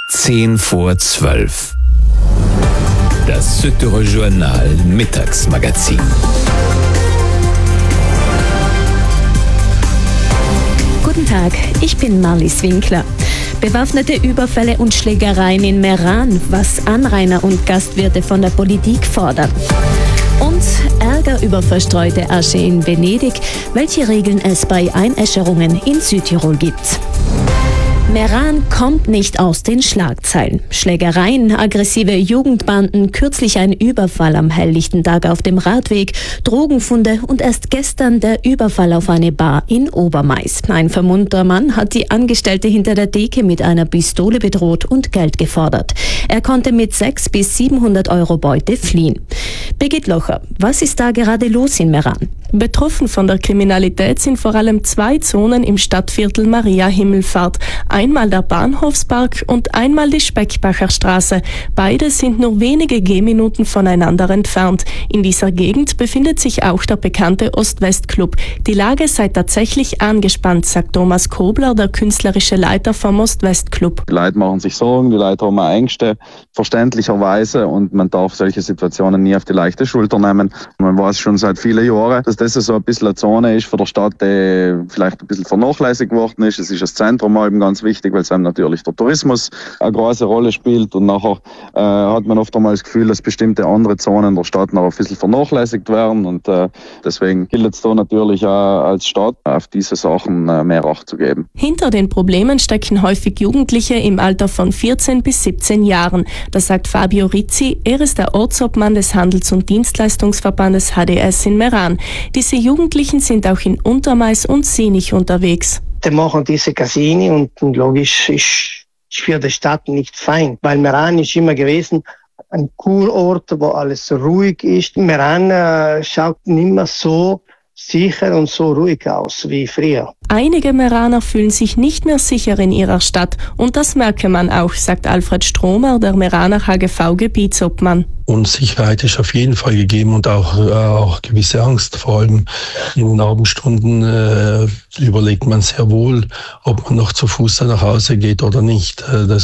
10:10. Das Süddeutsche Journal Mittagsmagazin. Guten Tag, ich bin Marlies Winkler. Bewaffnete Überfälle und Schlägereien in Meran, was Anrainer und Gastwirte von der Politik fordern. Und Ärger über verstreute Asche in Venedig, welche Regeln es bei Einäscherungen in Südtirol gibt. Meran kommt nicht aus den Schlagzeilen. Schlägereien, aggressive Jugendbanden, kürzlich ein Überfall am helllichten Tag auf dem Radweg, Drogenfunde und erst gestern der Überfall auf eine Bar in Obermais. Ein vermummter Mann hat die Angestellte hinter der Theke mit einer Pistole bedroht und Geld gefordert. Er konnte mit 600 bis 700 Euro Beute fliehen. Birgit Locher, was ist da gerade los in Meran? Betroffen von der Kriminalität sind vor allem 2 Zonen im Stadtviertel Maria Himmelfahrt. Einmal der Bahnhofspark und einmal die Speckbacher Straße. Beide sind nur wenige Gehminuten voneinander entfernt. In dieser Gegend befindet sich auch der bekannte Ost-West-Club. Die Lage sei tatsächlich angespannt, sagt Thomas Kobler, der künstlerische Leiter vom Ost-West-Club. Die Leute machen sich Sorgen, die Leute haben Ängste, verständlicherweise, und man darf solche Situationen nie auf die leichte Schulter nehmen. Man weiß schon seit vielen Jahren, dass das so ein bisschen eine Zone ist von der Stadt, die vielleicht ein bisschen vernachlässigt worden ist. Es ist das Zentrum eben ganz wichtig, weil es einem natürlich der Tourismus eine große Rolle spielt, und nachher hat man oft einmal das Gefühl, dass bestimmte andere Zonen der Stadt noch ein bisschen vernachlässigt werden, und deswegen gilt es da natürlich auch als Stadt, auf diese Sachen mehr Acht zu geben. Hinter den Problemen stecken häufig Jugendliche im Alter von 14 bis 17 Jahren. Das sagt Fabio Rizzi, er ist der Ortsobmann des Handels- und Dienstleistungsverbandes HDS in Meran. Diese Jugendlichen sind auch in Untermais und Sinich unterwegs. Die machen diese Casini, und logisch ist für die Stadt nicht fein, weil Meran ist immer gewesen ein Kurort, wo alles ruhig ist. Meran schaut nicht mehr so sicher und so ruhig aus wie früher. Einige Meraner fühlen sich nicht mehr sicher in ihrer Stadt, und das merke man auch, sagt Alfred Stromer, der Meraner HGV-Gebietsobmann. Unsicherheit ist auf jeden Fall gegeben und auch gewisse Angst. Vor allem in den Abendstunden überlegt man sehr wohl, ob man noch zu Fuß nach Hause geht oder nicht.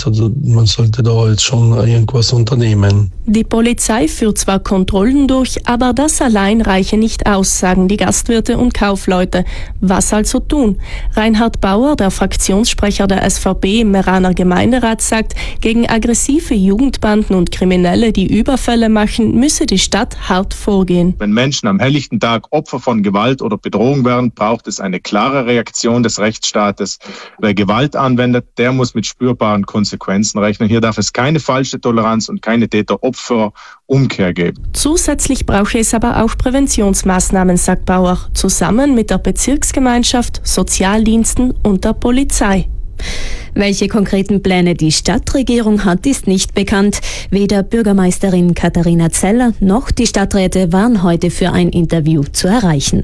Man sollte da jetzt schon irgendwas unternehmen. Die Polizei führt zwar Kontrollen durch, aber das allein reiche nicht aus, sagen die Gastwirte und Kaufleute. Was also tun? Reinhard Bauer, der Fraktionssprecher der SVP im Meraner Gemeinderat, sagt, gegen aggressive Jugendbanden und Kriminelle, die Überfälle machen, müsse die Stadt hart vorgehen. Wenn Menschen am helllichten Tag Opfer von Gewalt oder Bedrohung werden, braucht es eine klare Reaktion des Rechtsstaates. Wer Gewalt anwendet, der muss mit spürbaren Konsequenzen rechnen. Hier darf es keine falsche Toleranz und keine Täter-Opfer-Umkehr geben. Zusätzlich brauche es aber auch Präventionsmaßnahmen, sagt Bauer, zusammen mit der Bezirksgemeinschaft, Sozialdiensten und der Polizei. Welche konkreten Pläne die Stadtregierung hat, ist nicht bekannt. Weder Bürgermeisterin Katharina Zeller noch die Stadträte waren heute für ein Interview zu erreichen.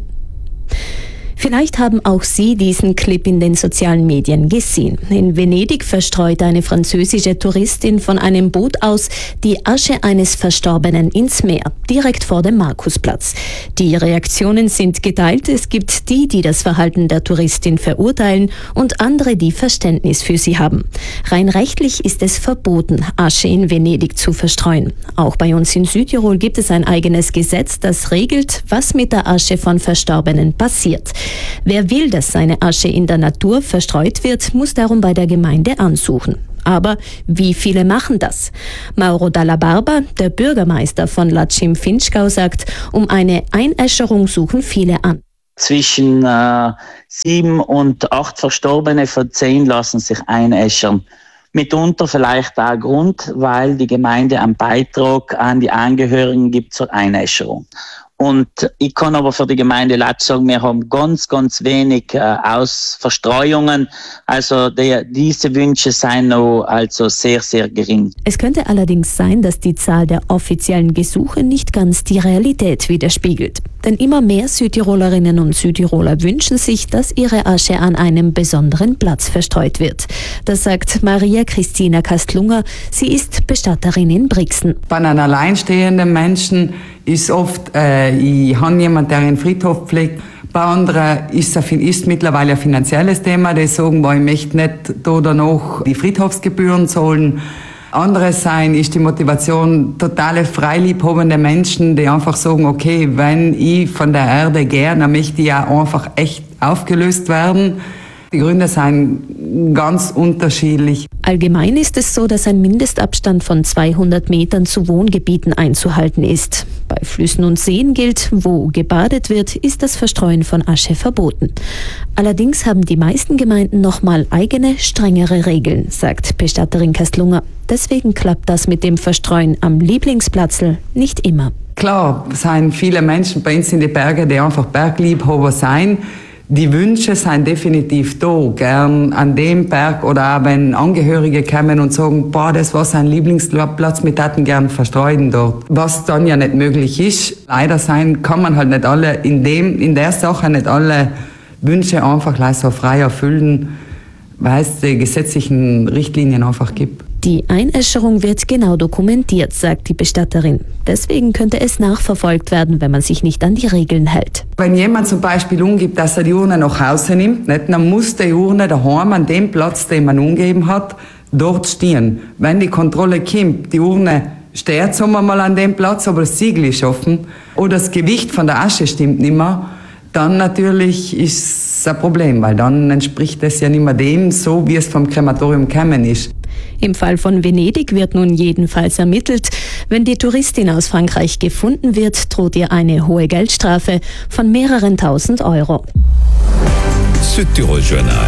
Vielleicht haben auch Sie diesen Clip in den sozialen Medien gesehen. In Venedig verstreut eine französische Touristin von einem Boot aus die Asche eines Verstorbenen ins Meer, direkt vor dem Markusplatz. Die Reaktionen sind geteilt. Es gibt die, die das Verhalten der Touristin verurteilen, und andere, die Verständnis für sie haben. Rein rechtlich ist es verboten, Asche in Venedig zu verstreuen. Auch bei uns in Südtirol gibt es ein eigenes Gesetz, das regelt, was mit der Asche von Verstorbenen passiert. Wer will, dass seine Asche in der Natur verstreut wird, muss darum bei der Gemeinde ansuchen. Aber wie viele machen das? Mauro Dalla Barba, der Bürgermeister von Latsch im Vinschgau, sagt, um eine Einäscherung suchen viele an. Zwischen 7 und 8 Verstorbene von 10 lassen sich einäschern. Mitunter vielleicht auch Grund, weil die Gemeinde einen Beitrag an die Angehörigen gibt zur Einäscherung. Und ich kann aber für die Gemeinde Latsch sagen, wir haben ganz, ganz wenig Verstreuungen. Also diese Wünsche seien noch also sehr, sehr gering. Es könnte allerdings sein, dass die Zahl der offiziellen Gesuche nicht ganz die Realität widerspiegelt. Denn immer mehr Südtirolerinnen und Südtiroler wünschen sich, dass ihre Asche an einem besonderen Platz verstreut wird. Das sagt Maria Christina Kastlunger. Sie ist Bestatterin in Brixen. Bei einem alleinstehenden Menschen ist oft, ich habe jemanden, der einen Friedhof pflegt. Bei anderen ist mittlerweile ein finanzielles Thema, die sagen, ich möchte nicht da oder noch die Friedhofsgebühren zahlen. Anderes sein ist die Motivation totale freiliebhabende Menschen, die einfach sagen, okay, wenn ich von der Erde gehe, dann möchte ich ja einfach echt aufgelöst werden. Die Gründe sind ganz unterschiedlich. Allgemein ist es so, dass ein Mindestabstand von 200 Metern zu Wohngebieten einzuhalten ist. Bei Flüssen und Seen gilt, wo gebadet wird, ist das Verstreuen von Asche verboten. Allerdings haben die meisten Gemeinden nochmal eigene, strengere Regeln, sagt Bestatterin Kastlunger. Deswegen klappt das mit dem Verstreuen am Lieblingsplatzl nicht immer. Klar, es sind viele Menschen bei uns in den Bergen, die einfach Bergliebhaber sind. Die Wünsche sind definitiv da, gern an dem Berg oder auch wenn Angehörige kommen und sagen, das war sein Lieblingsplatz, wir hätten gern verstreuen dort. Was dann ja nicht möglich ist. Leider kann man halt nicht alle, in der Sache nicht alle Wünsche einfach gleich so frei erfüllen, weil es die gesetzlichen Richtlinien einfach gibt. Die Einäscherung wird genau dokumentiert, sagt die Bestatterin. Deswegen könnte es nachverfolgt werden, wenn man sich nicht an die Regeln hält. Wenn jemand zum Beispiel umgibt, dass er die Urne nach Hause nimmt, dann muss die Urne daheim an dem Platz, den man umgeben hat, dort stehen. Wenn die Kontrolle kommt, die Urne steht, sagen wir mal, an dem Platz, aber das Siegel ist offen oder das Gewicht von der Asche stimmt nicht mehr, dann natürlich ist es ein Problem, weil dann entspricht es ja nicht mehr dem, so wie es vom Krematorium gekommen ist. Im Fall von Venedig wird nun jedenfalls ermittelt. Wenn die Touristin aus Frankreich gefunden wird, droht ihr eine hohe Geldstrafe von mehreren tausend Euro. Südtirol Journal.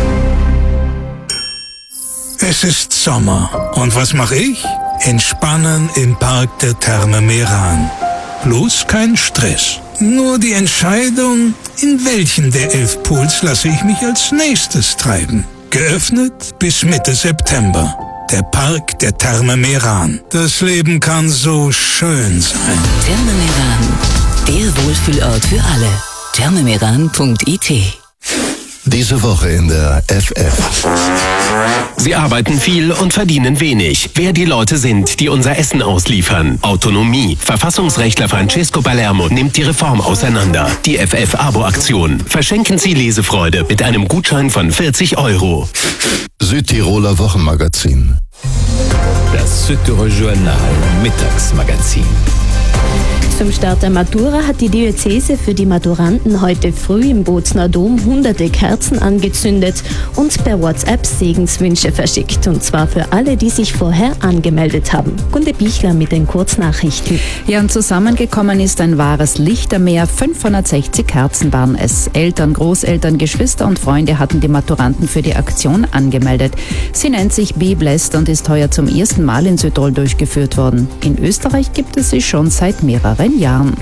Es ist Sommer. Und was mache ich? Entspannen im Park der Therme Meran. Bloß kein Stress. Nur die Entscheidung, in welchen der 11 Pools lasse ich mich als nächstes treiben. Geöffnet bis Mitte September. Der Park der Therme Meran. Das Leben kann so schön sein. Therme Meran, der Wohlfühlort für alle. thermemeran.it. Diese Woche in der FF. Sie arbeiten viel und verdienen wenig. Wer die Leute sind, die unser Essen ausliefern. Autonomie. Verfassungsrechtler Francesco Palermo nimmt die Reform auseinander. Die FF-Abo-Aktion. Verschenken Sie Lesefreude mit einem Gutschein von 40 €. Südtiroler Wochenmagazin. Das Südtirol Journal Mittagsmagazin. Zum Start der Matura hat die Diözese für die Maturanten heute früh im Bozner Dom hunderte Kerzen angezündet und per WhatsApp Segenswünsche verschickt. Und zwar für alle, die sich vorher angemeldet haben. Gunde Bichler mit den Kurznachrichten. Ja, und zusammengekommen ist ein wahres Lichtermeer. 560 Kerzen waren es. Eltern, Großeltern, Geschwister und Freunde hatten die Maturanten für die Aktion angemeldet. Sie nennt sich Be Blessed und ist heuer zum ersten Mal in Südtirol durchgeführt worden. In Österreich gibt es sie schon seit mehreren Jahren.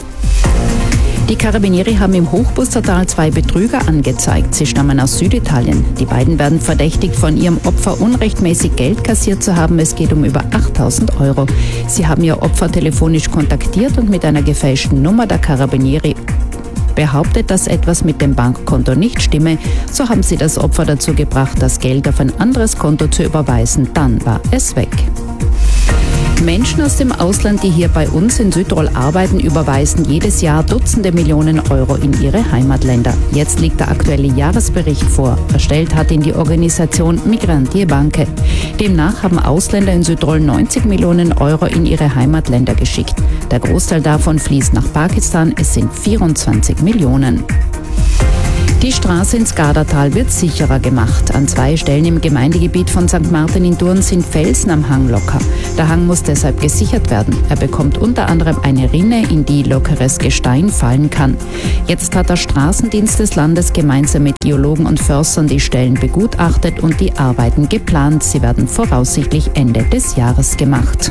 Die Carabinieri haben im Hochbustertal 2 Betrüger angezeigt. Sie stammen aus Süditalien. Die beiden werden verdächtigt, von ihrem Opfer unrechtmäßig Geld kassiert zu haben. Es geht um über 8.000 €. Sie haben ihr Opfer telefonisch kontaktiert und mit einer gefälschten Nummer der Carabinieri behauptet, dass etwas mit dem Bankkonto nicht stimme. So haben sie das Opfer dazu gebracht, das Geld auf ein anderes Konto zu überweisen. Dann war es weg. Menschen aus dem Ausland, die hier bei uns in Südtirol arbeiten, überweisen jedes Jahr Dutzende Millionen € in ihre Heimatländer. Jetzt liegt der aktuelle Jahresbericht vor. Erstellt hat ihn die Organisation Migranti Banche. Demnach haben Ausländer in Südtirol 90 Millionen € in ihre Heimatländer geschickt. Der Großteil davon fließt nach Pakistan. Es sind 24 Millionen. Die Straße ins Gardatal wird sicherer gemacht. An 2 Stellen im Gemeindegebiet von St. Martin in Thurn sind Felsen am Hang locker. Der Hang muss deshalb gesichert werden. Er bekommt unter anderem eine Rinne, in die lockeres Gestein fallen kann. Jetzt hat der Straßendienst des Landes gemeinsam mit Geologen und Förstern die Stellen begutachtet und die Arbeiten geplant. Sie werden voraussichtlich Ende des Jahres gemacht.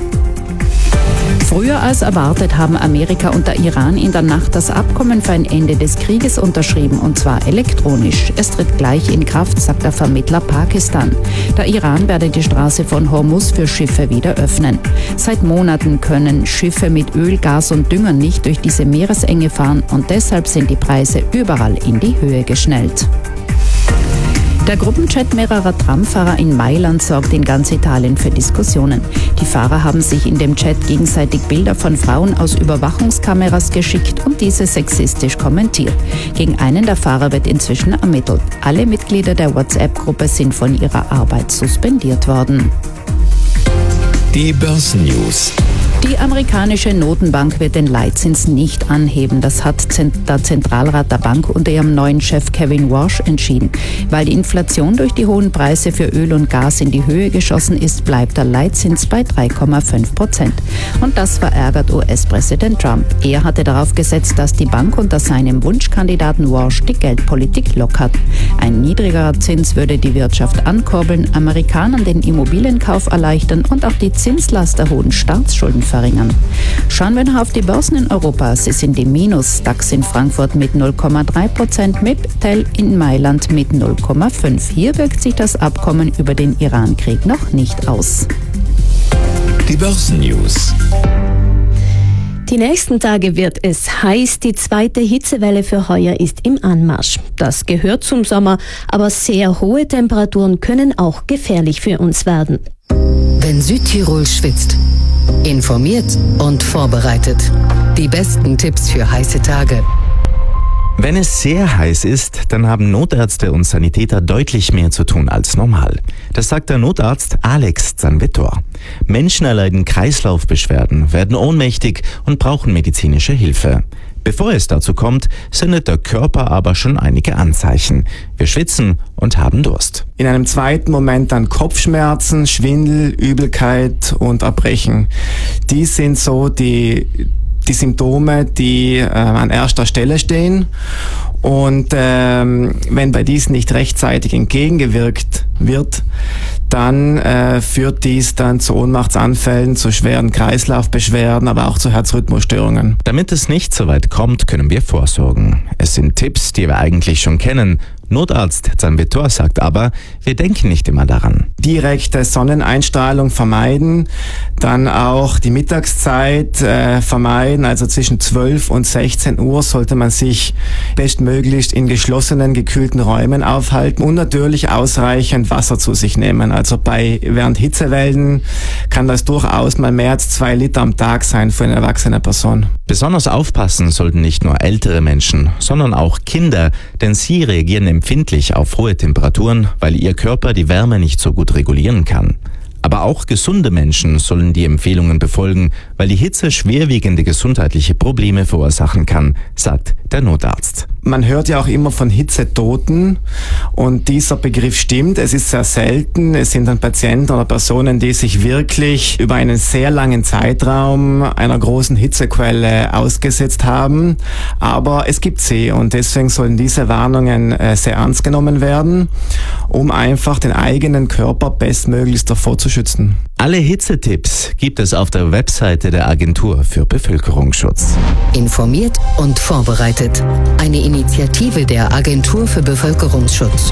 Früher als erwartet haben Amerika und der Iran in der Nacht das Abkommen für ein Ende des Krieges unterschrieben, und zwar elektronisch. Es tritt gleich in Kraft, sagt der Vermittler Pakistan. Der Iran werde die Straße von Hormuz für Schiffe wieder öffnen. Seit Monaten können Schiffe mit Öl, Gas und Dünger nicht durch diese Meeresenge fahren und deshalb sind die Preise überall in die Höhe geschnellt. Der Gruppenchat mehrerer Tramfahrer in Mailand sorgt in ganz Italien für Diskussionen. Die Fahrer haben sich in dem Chat gegenseitig Bilder von Frauen aus Überwachungskameras geschickt und diese sexistisch kommentiert. Gegen einen der Fahrer wird inzwischen ermittelt. Alle Mitglieder der WhatsApp-Gruppe sind von ihrer Arbeit suspendiert worden. Die Börsennews. Die amerikanische Notenbank wird den Leitzins nicht anheben. Das hat der Zentralrat der Bank unter ihrem neuen Chef Kevin Warsh entschieden. Weil die Inflation durch die hohen Preise für Öl und Gas in die Höhe geschossen ist, bleibt der Leitzins bei 3,5%. Und das verärgert US-Präsident Trump. Er hatte darauf gesetzt, dass die Bank unter seinem Wunschkandidaten Warsh die Geldpolitik lockert. Ein niedrigerer Zins würde die Wirtschaft ankurbeln, Amerikanern den Immobilienkauf erleichtern und auch die Zinslast der hohen Staatsschulden verringern. Schauen wir noch auf die Börsen in Europa. Sie sind im Minus. DAX in Frankfurt mit 0,3%, MIPTEL in Mailand mit 0,5%. Hier wirkt sich das Abkommen über den Iran-Krieg noch nicht aus. Die Börsennews. Die nächsten Tage wird es heiß. Die zweite Hitzewelle für heuer ist im Anmarsch. Das gehört zum Sommer, aber sehr hohe Temperaturen können auch gefährlich für uns werden. Wenn Südtirol schwitzt, informiert und vorbereitet. Die besten Tipps für heiße Tage. Wenn es sehr heiß ist, dann haben Notärzte und Sanitäter deutlich mehr zu tun als normal. Das sagt der Notarzt Alex Zanvettor. Menschen erleiden Kreislaufbeschwerden, werden ohnmächtig und brauchen medizinische Hilfe. Bevor es dazu kommt, sendet der Körper aber schon einige Anzeichen. Wir schwitzen und haben Durst. In einem zweiten Moment dann Kopfschmerzen, Schwindel, Übelkeit und Erbrechen. Die sind so die Symptome, die an erster Stelle stehen. Und wenn bei diesen nicht rechtzeitig entgegengewirkt wird, dann führt dies dann zu Ohnmachtsanfällen, zu schweren Kreislaufbeschwerden, aber auch zu Herzrhythmusstörungen. Damit es nicht so weit kommt, können wir vorsorgen. Es sind Tipps, die wir eigentlich schon kennen. Notarzt Zanvettor sagt aber, wir denken nicht immer daran. Direkte Sonneneinstrahlung vermeiden, dann auch die Mittagszeit vermeiden, also zwischen 12 und 16 Uhr sollte man sich bestmöglichst in geschlossenen, gekühlten Räumen aufhalten und natürlich ausreichend Wasser zu sich nehmen. Also während Hitzewellen kann das durchaus mal mehr als 2 Liter am Tag sein für eine erwachsene Person. Besonders aufpassen sollten nicht nur ältere Menschen, sondern auch Kinder, denn sie reagieren empfindlich auf hohe Temperaturen, weil ihr Körper die Wärme nicht so gut regulieren kann. Aber auch gesunde Menschen sollen die Empfehlungen befolgen, weil die Hitze schwerwiegende gesundheitliche Probleme verursachen kann, sagt der Notarzt. Man hört ja auch immer von Hitzetoten und dieser Begriff stimmt. Es ist sehr selten. Es sind dann Patienten oder Personen, die sich wirklich über einen sehr langen Zeitraum einer großen Hitzequelle ausgesetzt haben. Aber es gibt sie und deswegen sollen diese Warnungen sehr ernst genommen werden, um einfach den eigenen Körper bestmöglichst davor zu schützen. Alle Hitzetipps gibt es auf der Webseite der Agentur für Bevölkerungsschutz. Informiert und vorbereitet. Eine Initiative der Agentur für Bevölkerungsschutz.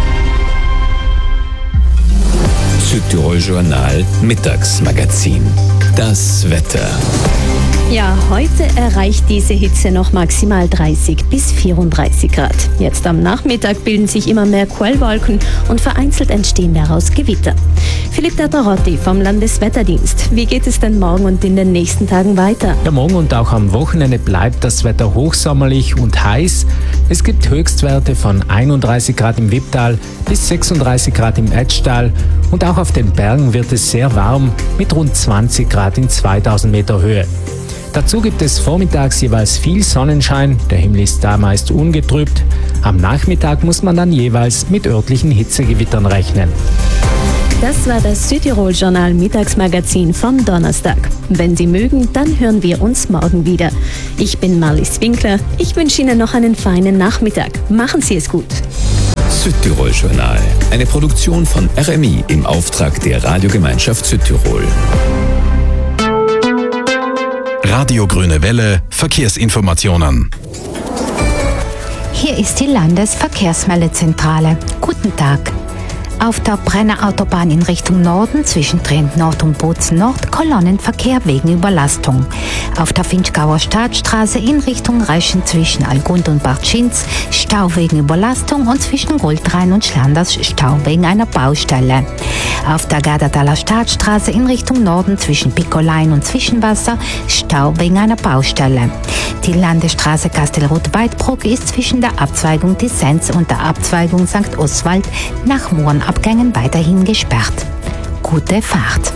Südtirol Journal Mittagsmagazin. Das Wetter. Ja, heute erreicht diese Hitze noch maximal 30 bis 34 Grad. Jetzt am Nachmittag bilden sich immer mehr Quellwolken und vereinzelt entstehen daraus Gewitter. Philipp Tatarotti vom Landeswetterdienst. Wie geht es denn morgen und in den nächsten Tagen weiter? Ja, morgen und auch am Wochenende bleibt das Wetter hochsommerlich und heiß. Es gibt Höchstwerte von 31 Grad im Wipptal bis 36 Grad im Etschtal und auch auf den Bergen wird es sehr warm mit rund 20 Grad in 2000 Meter Höhe. Dazu gibt es vormittags jeweils viel Sonnenschein, der Himmel ist da meist ungetrübt. Am Nachmittag muss man dann jeweils mit örtlichen Hitzegewittern rechnen. Das war das Südtirol-Journal Mittagsmagazin vom Donnerstag. Wenn Sie mögen, dann hören wir uns morgen wieder. Ich bin Marlies Winkler. Ich wünsche Ihnen noch einen feinen Nachmittag. Machen Sie es gut. Südtirol Journal, eine Produktion von RMI im Auftrag der Radiogemeinschaft Südtirol. Radio Grüne Welle, Verkehrsinformationen. Hier ist die Landesverkehrsmeldezentrale. Guten Tag. Auf der Brenner Autobahn in Richtung Norden zwischen Trient Nord und Bozen Nord Kolonnenverkehr wegen Überlastung. Auf der Finchgauer Staatsstraße in Richtung Reschen zwischen Algund und Bad Schinz Stau wegen Überlastung und zwischen Goldrhein und Schlanders Stau wegen einer Baustelle. Auf der Gardataler Staatsstraße in Richtung Norden zwischen Piccolein und Zwischenwasser Stau wegen einer Baustelle. Die Landesstraße Kastelruth-Weidbruck ist zwischen der Abzweigung Disenz und der Abzweigung St. Oswald nach Mohrenabgängen weiterhin gesperrt. Gute Fahrt!